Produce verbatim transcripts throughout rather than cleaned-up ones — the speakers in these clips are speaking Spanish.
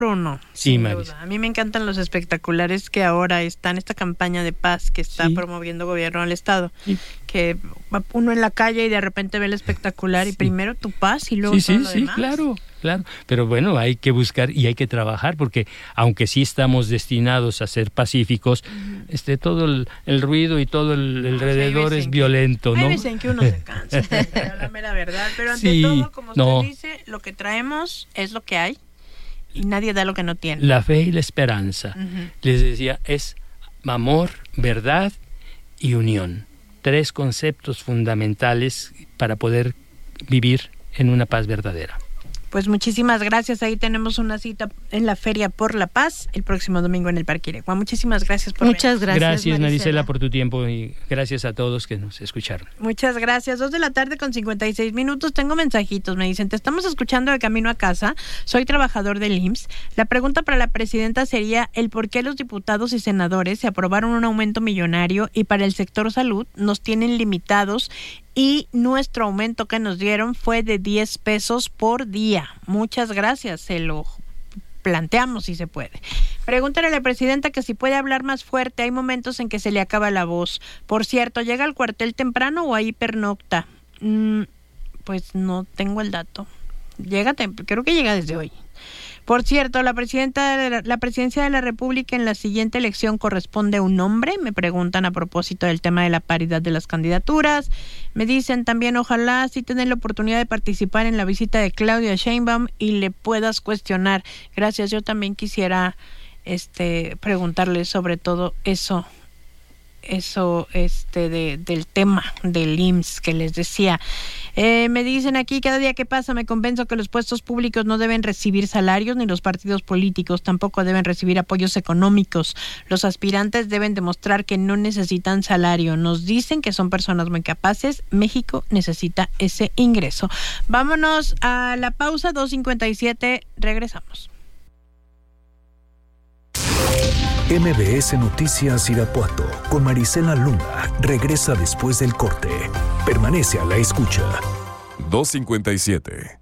o no. Sí, Marisa. A mí me encantan los espectaculares que ahora están, esta campaña de paz que está sí. promoviendo gobierno del estado, sí. que va uno en la calle y de repente ve el espectacular sí. y primero tu paz y luego sí, todo sí, lo sí, demás. Claro, claro. Pero bueno, hay que buscar y hay que trabajar porque aunque sí estamos destinados a ser pacíficos, uh-huh. este todo el, el ruido y todo el, el alrededor es violento, que, ¿no? Hay veces en que uno se cansa, la mera verdad, pero ante sí, todo, como usted no. dice, lo que traemos es lo que hay. Y nadie da lo que no tiene. La fe y la esperanza. Uh-huh. Les decía, es amor, verdad y unión. Tres conceptos fundamentales para poder vivir en una paz verdadera. Pues muchísimas gracias. Ahí tenemos una cita en la Feria por la Paz el próximo domingo en el Parque Iregua. Muchísimas gracias por Muchas venir. gracias, Gracias, Marisela. Marisela, por tu tiempo y gracias a todos que nos escucharon. Muchas gracias. Dos de la tarde con cincuenta y seis minutos. Tengo mensajitos. Me dicen, te estamos escuchando de camino a casa. Soy trabajador del I M S S. La pregunta para la presidenta sería el por qué los diputados y senadores se aprobaron un aumento millonario y para el sector salud nos tienen limitados y nuestro aumento que nos dieron fue de diez pesos por día. Muchas gracias, se lo planteamos si se puede. Pregúntale a la presidenta que si puede hablar más fuerte, hay momentos en que se le acaba la voz. Por cierto, ¿llega al cuartel temprano o ahí pernocta? Mm, pues no tengo el dato. Llega, creo que llega desde hoy. Por cierto, la presidenta de la, la presidencia de la República en la siguiente elección corresponde a un hombre. Me preguntan a propósito del tema de la paridad de las candidaturas. Me dicen también, ojalá sí tener la oportunidad de participar en la visita de Claudia Sheinbaum y le puedas cuestionar. Gracias. Yo también quisiera este preguntarle sobre todo eso. Eso este de, del tema del I M S S que les decía. Eh, me dicen aquí, cada día que pasa me convenzo que los puestos públicos no deben recibir salarios, ni los partidos políticos tampoco deben recibir apoyos económicos. Los aspirantes deben demostrar que no necesitan salario. Nos dicen que son personas muy capaces. México necesita ese ingreso. Vámonos a la pausa, dos cincuenta y siete, regresamos. M B S Noticias Irapuato con Marisela Luna regresa después del corte. Permanece a la escucha. dos cincuenta y siete.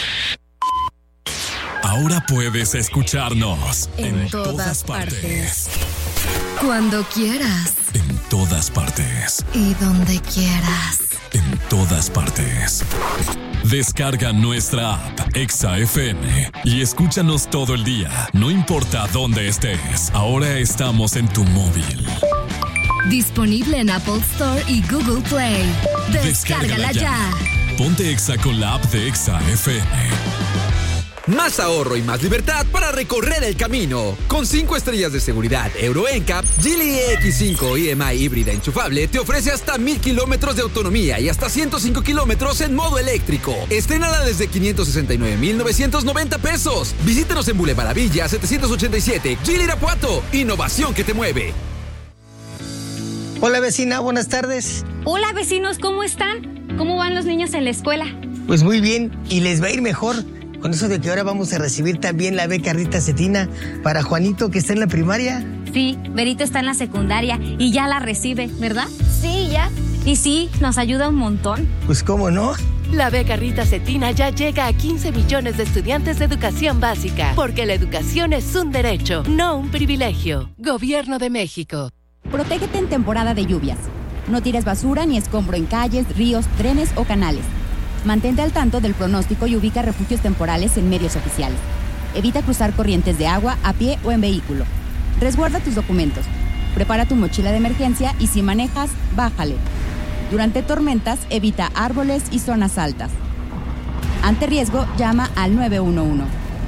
Ahora puedes escucharnos en, en todas, todas partes. partes. Cuando quieras. En todas partes. Y donde quieras. En todas partes. Descarga nuestra app Exa F M y escúchanos todo el día, no importa dónde estés. Ahora estamos en tu móvil. Disponible en Apple Store y Google Play. Descárgala, Descárgala ya. ya. Ponte Exa con la app de Exa F M. Más ahorro y más libertad para recorrer el camino. Con cinco estrellas de seguridad Euro N C A P, Geely E X cinco I M I híbrida enchufable te ofrece hasta mil kilómetros de autonomía y hasta ciento cinco kilómetros en modo eléctrico. Estrénala desde quinientos sesenta y nueve mil novecientos noventa pesos. Visítanos en Boulevard Villa setecientos ochenta y siete, Geely Irapuato. Innovación que te mueve. Hola vecina, buenas tardes. Hola vecinos, ¿cómo están? ¿Cómo van los niños en la escuela? Pues muy bien, y les va a ir mejor. Con eso de que ahora vamos a recibir también la beca Rita Cetina para Juanito, que está en la primaria. Sí, Berito está en la secundaria y ya la recibe, ¿verdad? Sí, ya. Y sí, nos ayuda un montón. Pues cómo no. La beca Rita Cetina ya llega a quince millones de estudiantes de educación básica, porque la educación es un derecho, no un privilegio. Gobierno de México. Protégete en temporada de lluvias. No tires basura ni escombro en calles, ríos, trenes o canales. Mantente al tanto del pronóstico y ubica refugios temporales en medios oficiales. Evita cruzar corrientes de agua a pie o en vehículo. Resguarda tus documentos. Prepara tu mochila de emergencia y si manejas, bájale. Durante tormentas, evita árboles y zonas altas. Ante riesgo, llama al nueve uno uno.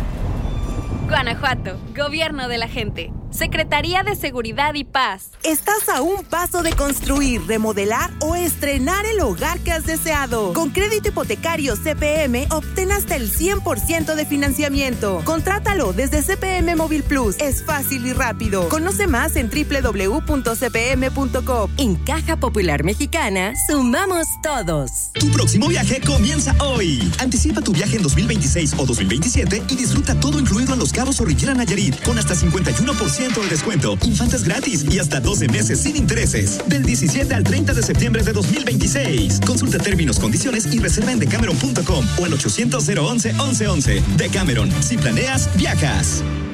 Guanajuato, Gobierno de la Gente. Secretaría de Seguridad y Paz. Estás a un paso de construir, remodelar o estrenar el hogar que has deseado. Con crédito hipotecario C P M, obtén hasta el cien por ciento de financiamiento. Contrátalo desde C P M Móvil Plus. Es fácil y rápido. Conoce más en doble u doble u doble u punto c p m punto com. En Caja Popular Mexicana, sumamos todos. Tu próximo viaje comienza hoy. Anticipa tu viaje en dos mil veintiséis o dos mil veintisiete y disfruta todo incluido en Los Cabos o Riviera Nayarit con hasta cincuenta y uno por ciento de descuento, infantes gratis y hasta doce meses sin intereses. Del diecisiete al treinta de septiembre de dos mil veintiséis. Consulta términos, condiciones y reserva en decameron punto com o al ochocientos, once, once, once. Decameron, si planeas, viajas.